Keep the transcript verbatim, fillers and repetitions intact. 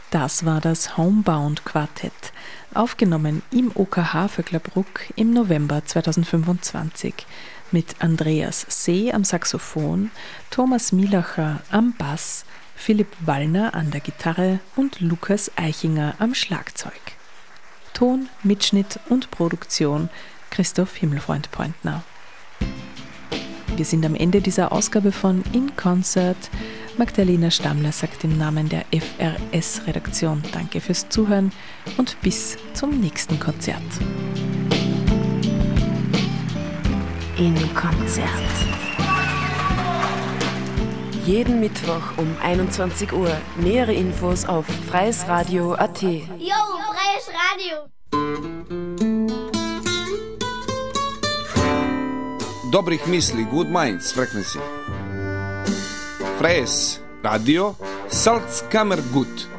Das war das Homebound Quartett, aufgenommen im O K H Vöcklerbruck im November zweitausendfünfundzwanzig mit Andreas See am Saxophon, Thomas Mielacher am Bass, Philipp Wallner an der Gitarre und Lukas Eichinger am Schlagzeug. Ton, Mitschnitt und Produktion Christoph Himmelfreund-Pointner. Wir sind am Ende dieser Ausgabe von In Concert. Magdalena Stammler sagt im Namen der F R S-Redaktion Danke fürs Zuhören und bis zum nächsten Konzert. In Konzert. Jeden Mittwoch um einundzwanzig Uhr. Nähere Infos auf freies radio punkt a t. Jo, Freies Radio! Dobrih misli, good minds, frequency. Freies Radio, Salzkammergut.